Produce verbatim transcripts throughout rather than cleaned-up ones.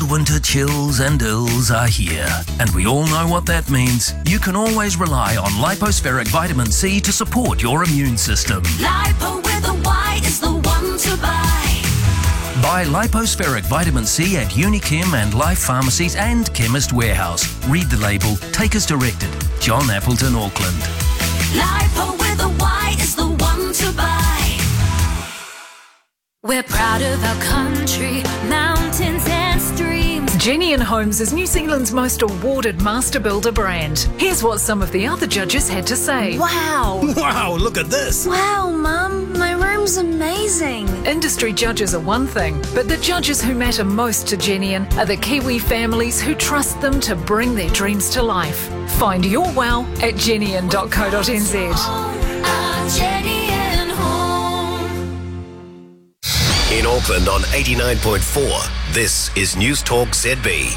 midwinter chills and ills are here, and we all know what that means. You can always rely on Lipospheric Vitamin C to support your immune system. Lipo with a Y is the one to buy. Buy Lipospheric Vitamin C at Unichem and Life Pharmacies and Chemist Warehouse. Read the label. Take as directed. John Appleton, Auckland. Lipo with a Y is the one to buy. We're proud of our country, mountains and streams. Genian Homes is New Zealand's most awarded master builder brand. Here's what some of the other judges had to say. Wow! Wow, look at this! Wow, Mum, my room's amazing. Industry judges are one thing, but the judges who matter most to Genian are the Kiwi families who trust them to bring their dreams to life. Find your wow at genian dot co dot n z. In Auckland on eighty-nine point four, this is News Talk Z B.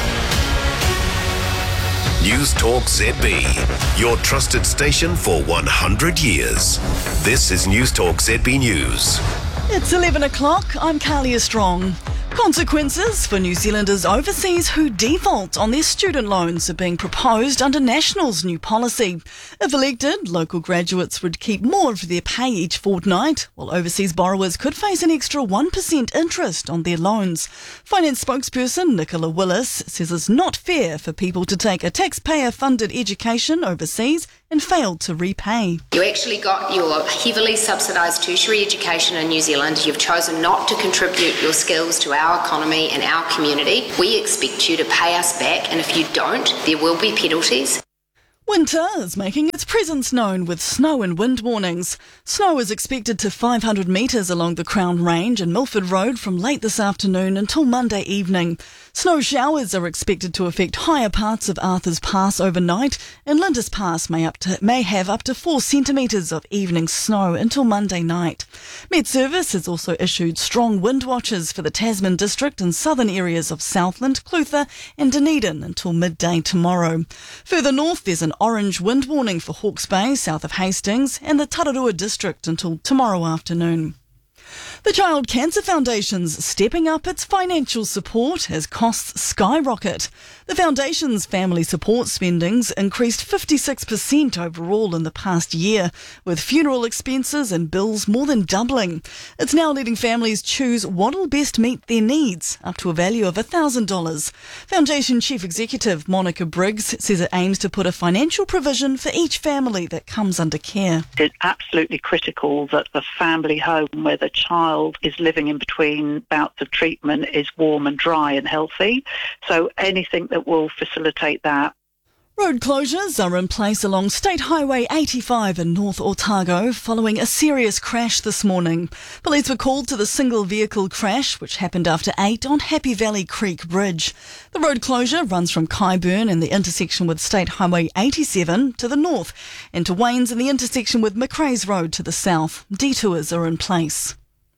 News Talk Z B, your trusted station for one hundred years. This is News Talk Z B News. It's eleven o'clock. I'm Carlia Strong. Consequences for New Zealanders overseas who default on their student loans are being proposed under National's new policy. If elected, local graduates would keep more of their pay each fortnight, while overseas borrowers could face an extra one percent interest on their loans. Finance spokesperson Nicola Willis says it's not fair for people to take a taxpayer-funded education overseas and fail to repay. You actually got your heavily subsidised tertiary education in New Zealand. You've chosen not to contribute your skills to our economy and our community. We expect you to pay us back, and if you don't, there will be penalties. Winter is making its presence known with snow and wind warnings. Snow is expected to five hundred metres along the Crown Range and Milford Road from late this afternoon until Monday evening. Snow showers are expected to affect higher parts of Arthur's Pass overnight, and Lindis Pass may, up to, may have up to four centimetres of evening snow until Monday night. Met Service has also issued strong wind watches for the Tasman district and southern areas of Southland, Clutha and Dunedin until midday tomorrow. Further north, there's an orange wind warning for Hawke's Bay, south of Hastings, and the Tararua district until tomorrow afternoon. The Child Cancer Foundation's stepping up its financial support as costs skyrocket. The Foundation's family support spendings increased fifty-six percent overall in the past year, with funeral expenses and bills more than doubling. It's now letting families choose what will best meet their needs, up to a value of one thousand dollars. Foundation Chief Executive Monica Briggs says it aims to put a financial provision for each family that comes under care. It's absolutely critical that the family home where the child is living in between bouts of treatment is warm and dry and healthy. So anything that will facilitate that. Road closures are in place along State Highway eighty-five in North Otago following a serious crash this morning. Police were called to the single vehicle crash, which happened after eight on Happy Valley Creek Bridge. The road closure runs from Kyburn in the intersection with State Highway eighty-seven to the north and to Waynes in the intersection with McRae's Road to the south. Detours are in place.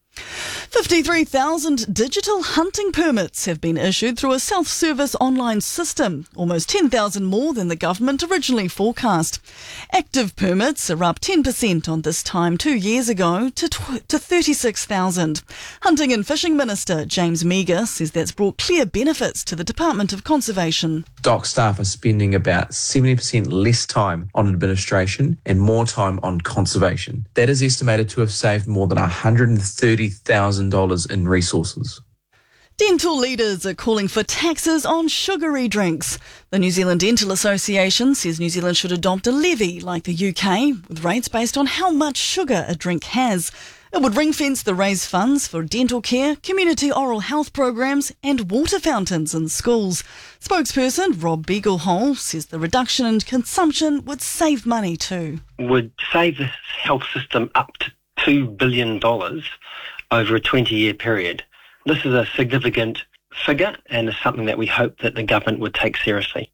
fifty-three thousand digital hunting permits have been issued through a self-service online system, almost ten thousand more than the government originally forecast. Active permits are up ten percent on this time two years ago to, tw- to thirty-six thousand. Hunting and Fishing Minister James Meagher says that's brought clear benefits to the Department of Conservation. D O C staff are spending about seventy percent less time on administration and more time on conservation. That is estimated to have saved more than one hundred thirty thousand dollars in resources. Dental leaders are calling for taxes on sugary drinks. The New Zealand Dental Association says New Zealand should adopt a levy like the U K, with rates based on how much sugar a drink has. It would ring-fence the raised funds for dental care, community oral health programs and water fountains in schools. Spokesperson Rob Beaglehole says the reduction in consumption would save money too. Would save the health system up to two billion dollars over a twenty-year period. This is a significant figure and is something that we hope that the government would take seriously.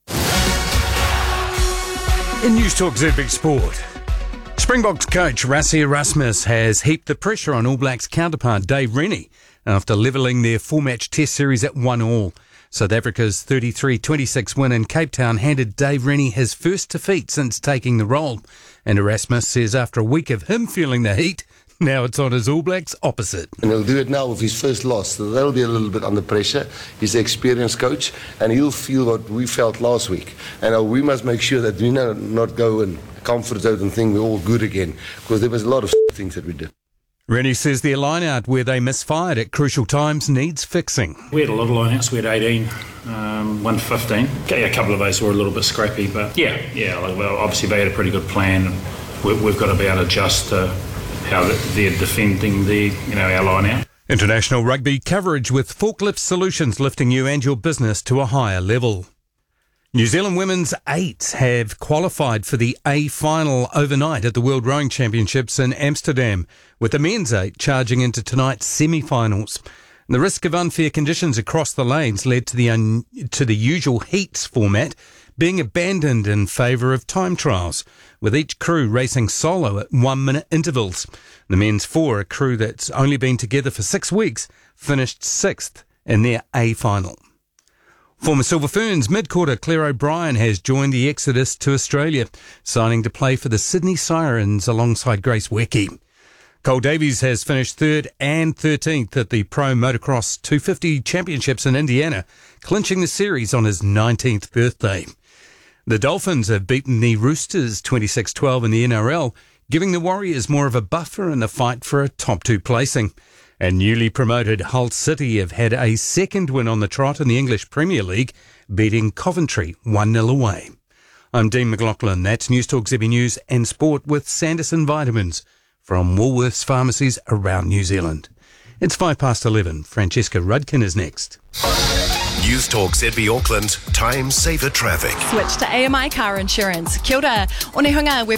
In News Talk Z B Sport, Springboks coach Rassie Erasmus has heaped the pressure on All Blacks counterpart Dave Rennie after levelling their four-match test series at one all. South Africa's thirty-three twenty-six win in Cape Town handed Dave Rennie his first defeat since taking the role. And Erasmus says after a week of him feeling the heat, Now it's on his All Blacks opposite. And he'll do it now with his first loss. So they'll be a little bit under pressure. He's an experienced coach, and he'll feel what we felt last week. And uh, we must make sure that we not, not go in comfort zone and think we're all good again, because there was a lot of things that we did. Rennie says their line-out where they misfired at crucial times needs fixing. We had a lot of line-outs. We had eighteen, um, one to fifteen. A couple of those were a little bit scrappy, but yeah, yeah. Like, well, obviously they had a pretty good plan. We, we've got to be able to adjust to how they're defending the, you know, our line-out. International rugby coverage with Forklift Solutions, lifting you and your business to a higher level. New Zealand women's eight have qualified for the A final overnight at the World Rowing Championships in Amsterdam, with the men's eight charging into tonight's semi-finals. The risk of unfair conditions across the lanes led to the un- to the usual heats format being abandoned in favour of time trials, with each crew racing solo at one-minute intervals. The men's four, a crew that's only been together for six weeks, finished sixth in their A final. Former Silver Ferns mid-quarter Claire O'Brien has joined the exodus to Australia, signing to play for the Sydney Sirens alongside Grace Wecke. Cole Davies has finished third and thirteenth at the Pro Motocross two fifty Championships in Indiana, clinching the series on his nineteenth birthday. The Dolphins have beaten the Roosters twenty-six twelve in the N R L, giving the Warriors more of a buffer in the fight for a top two placing. And newly promoted Hull City have had a second win on the trot in the English Premier League, beating Coventry one nil away. I'm Dean McLaughlin. That's News Talk Z B News and Sport with Sanderson Vitamins from Woolworths pharmacies around New Zealand. It's five past eleven. Francesca Rudkin is next. News Talk Z B Auckland, Time Saver Traffic. Switch to A M I Car Insurance. Kia ora. O Nehunga, we're